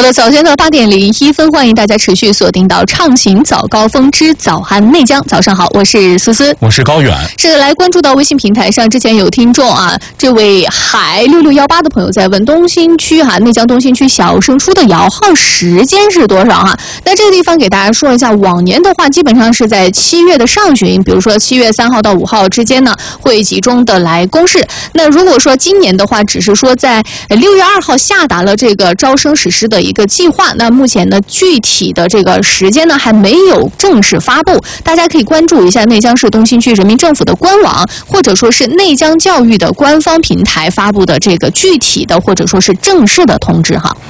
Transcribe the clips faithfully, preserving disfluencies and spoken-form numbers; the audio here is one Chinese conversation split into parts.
的，早间的八点零一分，欢迎大家持续锁定到畅行早高峰之早安内江。早上好，我是思思， 我是高远。 是的，来关注到微信平台上，之前有听众啊，这位海六六幺八的朋友在问东新区哈、啊、内江东新区小升初的摇号时间是多少啊？那这个地方给大家说一下，往年的话基本上是在七月的上旬，比如说七月三号到五号之间呢，会集中的来公示。那如果说今年的话，只是说在六月二号下达了这个招生实施的一个计划，那目前呢具体的这个时间呢还没有正式发布，大家可以关注一下内江市东新区人民政府的官网，或者说是内江教育的官方平台发布的这个具体的或者说是正式的通知哈。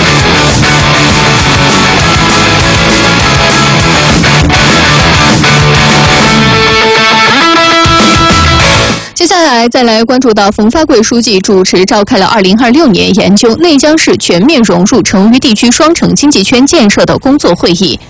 接下来再来关注到冯发贵书记主持召开了二零二六年研究内江市全面融入成渝地区双城经济圈建设的工作会议。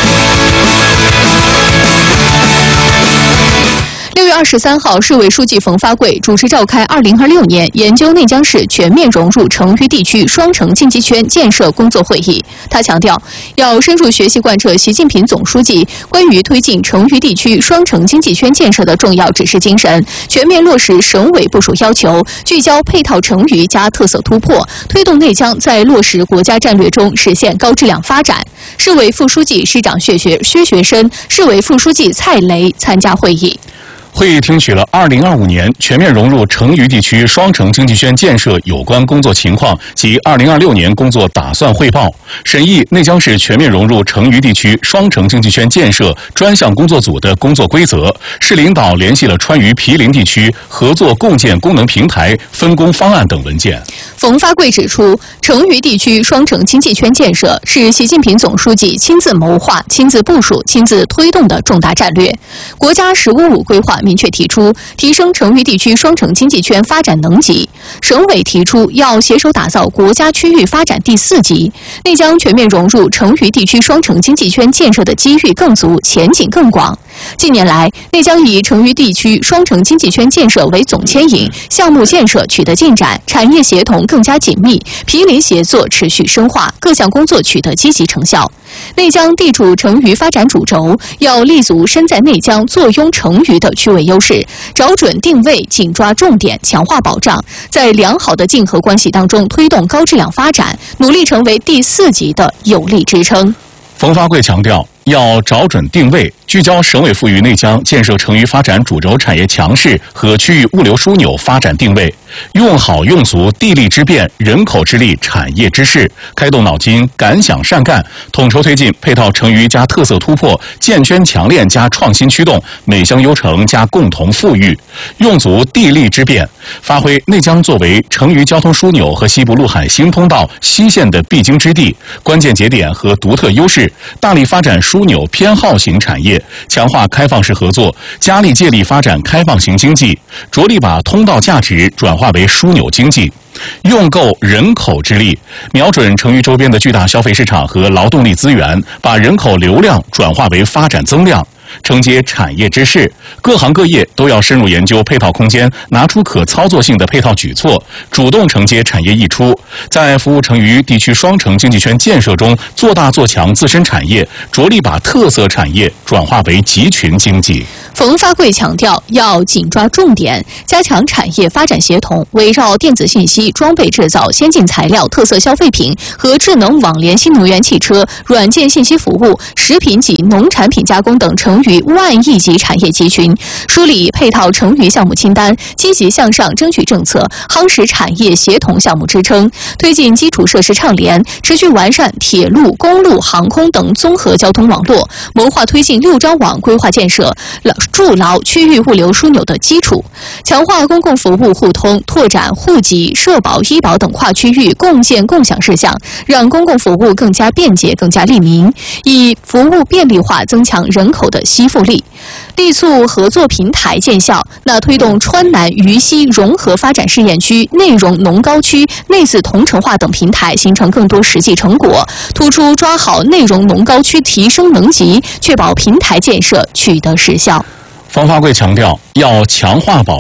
六月二十三号，市委书记冯发贵主持召开二零二六年研究内江市全面融入成渝地区双城经济圈建设工作会议。他强调，要深入学习贯彻习近平总书记关于推进成渝地区双城经济圈建设的重要指示精神，全面落实省委部署要求，聚焦配套成渝加特色突破，推动内江在落实国家战略中实现高质量发展。市委副书记、市长薛学薛学深、市委副书记蔡雷参加会议。 会议听取了二零二五年全面融入成渝地区双城经济圈建设有关工作情况及二零二六年工作打算汇报，审议内江市全面融入成渝地区双城经济圈建设专项工作组的工作规则。市领导联系了川渝毗邻地区合作共建功能平台分工方案等文件。 冯发贵指出，成渝地区双城经济圈建设是习近平总书记亲自谋划、亲自部署、亲自推动的重大战略。国家“十五五”规划明确提出提升成渝地区双城经济圈发展能级，省委提出要携手打造国家区域发展第四级。内江全面融入成渝地区双城经济圈建设的机遇更足，前景更广。近年来，内江以成渝地区双城经济圈建设为总牵引，项目建设取得进展，产业协同更加紧密，毗邻协作持续深化，各项工作取得积极成效。内江地处成渝发展主轴，要立足身在内江、坐拥成渝的区位优势，找准定位，紧抓重点，强化保障，在良好的竞合关系当中推动高质量发展，努力成为第四级的有力支撑。 冯发贵强调，要找准定位，聚焦省委赋予内江建设成渝发展主轴产业强势和区域物流枢纽发展定位，用好用足地利之便、人口之力、产业之势，开动脑筋，敢想善干，统筹推进配套成渝加特色突破、建圈强链加创新驱动、美乡优城加共同富裕，用足地利之便，发挥内江作为成渝交通枢纽和西部陆海新通道西线的必经之地、关键节点和独特优势，大力发展枢纽偏好型产业，强化开放式合作，加力借力发展开放型经济，着力把通道价值转化为枢纽经济，用够人口之力，瞄准成渝周边的巨大消费市场和劳动力资源，把人口流量转化为发展增量。承接产业之势，各行各业都要深入研究配套空间，拿出可操作性的配套举措，主动承接产业溢出，在服务成渝地区双城经济圈建设中做大做强自身产业，着力把特色产业转化为集群经济。 冯发贵强调，要紧抓重点，加强产业发展协同，围绕电子信息、装备制造、先进材料、特色消费品和智能网联新能源汽车、软件信息服务、食品及农产品加工等成渝万亿级产业集群，梳理配套成渝项目清单，积极向上争取政策，夯实产业协同项目支撑，推进基础设施畅联，持续完善铁路、公路、航空等综合交通网络，谋划推进六张网规划建设，筑牢区域物流枢纽的基础，强化公共服务互通，拓展户籍、社保、医保等跨区域共建共享事项，让公共服务更加便捷、更加利民，以服务便利化增强人口的吸附力，力促合作平台见效。那推动川南渝西融合发展试验区、内融农高区、内自同城化等平台形成更多实际成果，突出抓好内融农高区提升能级，确保平台建设取得实效。 方发贵强调，要强化保障，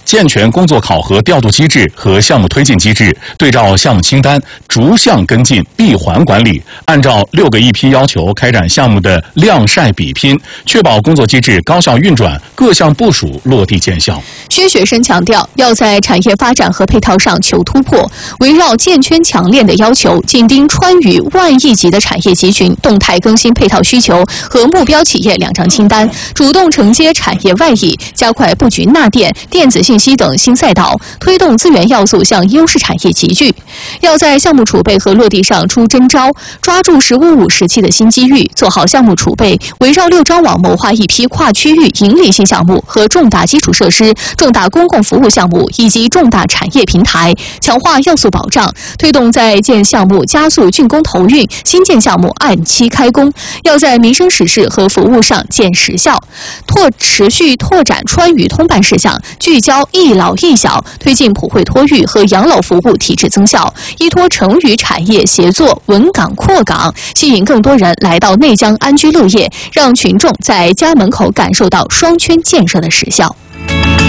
健全工作考核调度机制和项目推进机制，对照项目清单，逐项跟进，闭环管理，按照六个一批要求开展项目的量晒比拼，确保工作机制高效运转，各项部署落地见效。 薛学深强调，要在产业发展和配套上求突破，围绕健全强链的要求，紧盯川渝万亿级的产业集群，动态更新配套需求和目标企业两张清单，主动承接产业外溢，加快布局钠电、电子信息等新赛道，推动资源要素向优势产业集聚。要在项目储备和落地上出真招，抓住“十五五”时期的新机遇，做好项目储备，围绕六张网谋划一批跨区域引领性项目和重大基础设施、重大公共服务项目以及重大产业平台，强化要素保障，推动在建项目加速竣工投运，新建项目按期开工。要在民生实事和服务上见实效，拓持续拓展川渝通办事项，聚焦一老一小，推进普惠托育和养老服务体制增效，依托成渝产业协作稳岗扩岗，吸引更多人来到内江安居乐业，让群众在家门口感受到双圈建设的实效。